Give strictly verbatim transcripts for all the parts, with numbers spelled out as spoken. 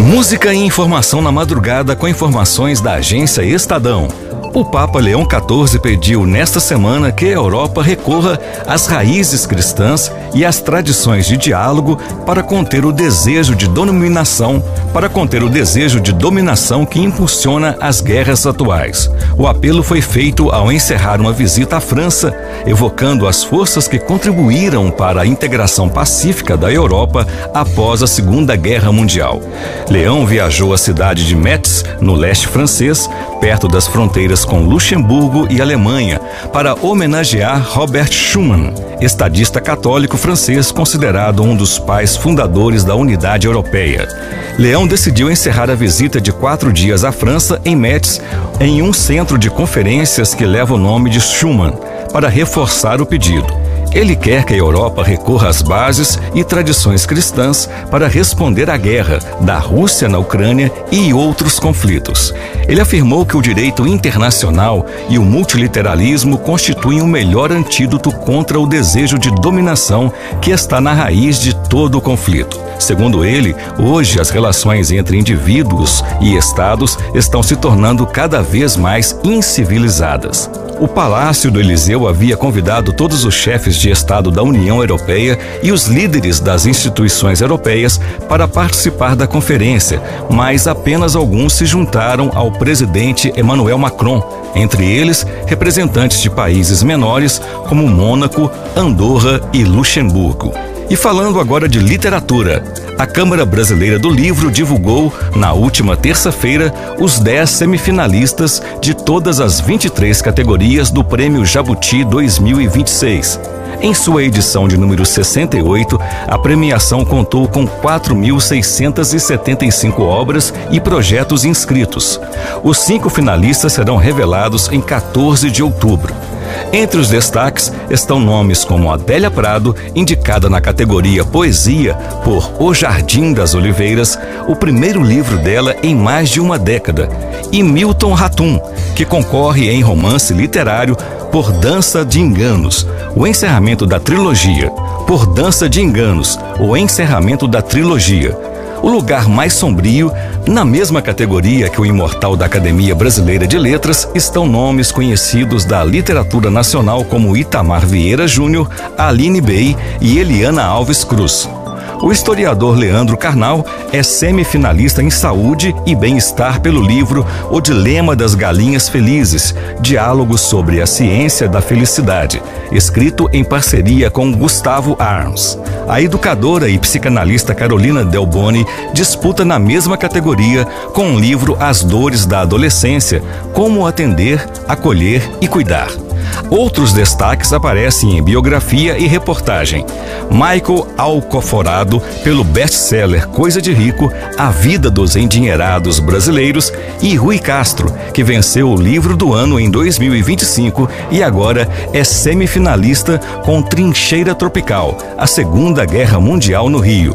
Música e informação na madrugada com informações da agência Estadão. O Papa Leão quatorze pediu nesta semana que a Europa recorra às raízes cristãs e às tradições de diálogo para conter o desejo de dominação, para conter o desejo de dominação que impulsiona as guerras atuais. O apelo foi feito ao encerrar uma visita à França, evocando as forças que contribuíram para a integração pacífica da Europa após a Segunda Guerra Mundial. Leão viajou à cidade de Metz, no leste francês, perto das fronteiras com Luxemburgo e Alemanha, para homenagear Robert Schuman, estadista católico francês considerado um dos pais fundadores da unidade europeia. Leão decidiu encerrar a visita de quatro dias à França, em Metz, em um centro de conferências que leva o nome de Schuman, para reforçar o pedido. Ele quer que a Europa recorra às bases e tradições cristãs para responder à guerra da Rússia na Ucrânia e outros conflitos. Ele afirmou que o direito internacional e o multilateralismo constituem o melhor antídoto contra o desejo de dominação que está na raiz de todo o conflito. Segundo ele, hoje as relações entre indivíduos e estados estão se tornando cada vez mais incivilizadas. O Palácio do Eliseu havia convidado todos os chefes de Estado da União Europeia e os líderes das instituições europeias para participar da conferência, mas apenas alguns se juntaram ao presidente Emmanuel Macron, entre eles representantes de países menores como Mônaco, Andorra e Luxemburgo. E falando agora de literatura, a Câmara Brasileira do Livro divulgou, na última terça-feira, os dez semifinalistas de todas as vinte e três categorias do Prêmio Jabuti dois mil e vinte e seis. Em sua edição de número sessenta e oito, a premiação contou com quatro mil seiscentas e setenta e cinco obras e projetos inscritos. Os cinco finalistas serão revelados em quatorze de outubro. Entre os destaques estão nomes como Adélia Prado, indicada na categoria Poesia por O Jardim das Oliveiras, o primeiro livro dela em mais de uma década, e Milton Ratum, que concorre em romance literário por Dança de Enganos, o encerramento da trilogia. Por Dança de Enganos, o encerramento da trilogia. O Lugar Mais Sombrio, na mesma categoria que o imortal da Academia Brasileira de Letras, estão nomes conhecidos da literatura nacional como Itamar Vieira Júnior, Aline Bey e Eliana Alves Cruz. O historiador Leandro Carnal é semifinalista em Saúde e Bem-Estar pelo livro O Dilema das Galinhas Felizes, Diálogos sobre a Ciência da Felicidade, escrito em parceria com Gustavo Arns. A educadora e psicanalista Carolina Delboni disputa na mesma categoria com o livro As Dores da Adolescência, Como Atender, Acolher e Cuidar. Outros destaques aparecem em biografia e reportagem. Michael Alcoforado, pelo best-seller Coisa de Rico, A Vida dos Endinheirados Brasileiros, e Rui Castro, que venceu o livro do ano em dois mil e vinte e cinco e agora é semifinalista com Trincheira Tropical, a Segunda Guerra Mundial no Rio.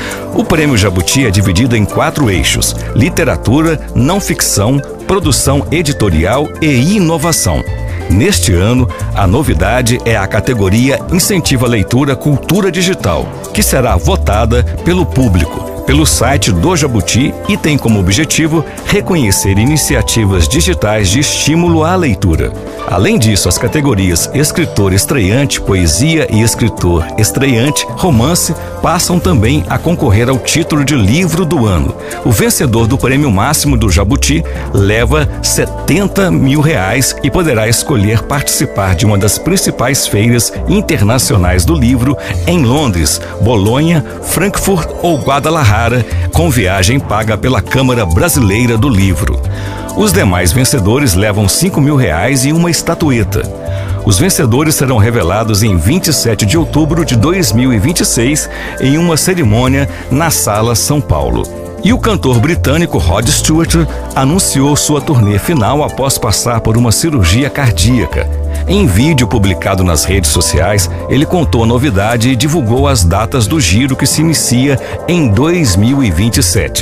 O Prêmio Jabuti é dividido em quatro eixos: literatura, não ficção, produção editorial e inovação. Neste ano, a novidade é a categoria Incentiva a Leitura Cultura Digital, que será votada pelo público, pelo site do Jabuti, e tem como objetivo reconhecer iniciativas digitais de estímulo à leitura. Além disso, as categorias Escritor Estreante, Poesia e Escritor Estreante, Romance, passam também a concorrer ao título de Livro do Ano. O vencedor do prêmio máximo do Jabuti leva setenta mil reais e poderá escolher participar de uma das principais feiras internacionais do livro em Londres, Bolonha, Frankfurt ou Guadalajara, com viagem paga pela Câmara Brasileira do Livro. Os demais vencedores levam cinco mil reais e uma estatueta. Os vencedores serão revelados em vinte e sete de outubro de dois mil e vinte e seis, em uma cerimônia na Sala São Paulo. E o cantor britânico Rod Stewart anunciou sua turnê final após passar por uma cirurgia cardíaca. Em vídeo publicado nas redes sociais, ele contou a novidade e divulgou as datas do giro que se inicia em dois mil e vinte e sete.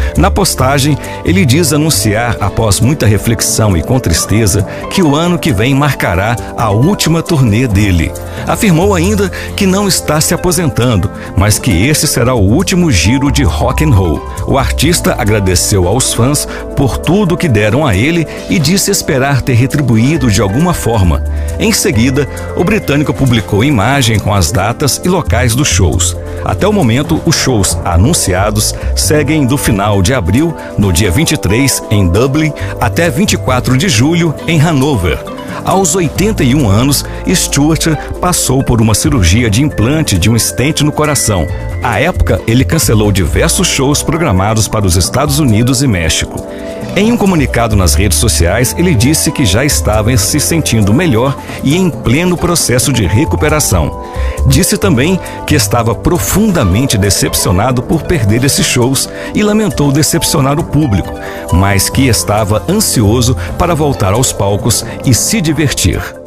Na postagem, ele diz anunciar, após muita reflexão e com tristeza, que o ano que vem marcará a última turnê dele. Afirmou ainda que não está se aposentando, mas que esse será o último giro de rock and roll. O artista agradeceu aos fãs por tudo que deram a ele e disse esperar ter retribuído de alguma forma. Em seguida, o britânico publicou imagem com as datas e locais dos shows. Até o momento, os shows anunciados seguem do final de abril, no dia vinte e três, em Dublin, até vinte e quatro de julho, em Hanover. Aos oitenta e um anos, Stewart passou por uma cirurgia de implante de um estente no coração. À época, ele cancelou diversos shows programados para os Estados Unidos e México. Em um comunicado nas redes sociais, ele disse que já estava se sentindo melhor e em pleno processo de recuperação. Disse também que estava profundamente decepcionado por perder esses shows e lamentou decepcionar o público, mas que estava ansioso para voltar aos palcos e se divertir.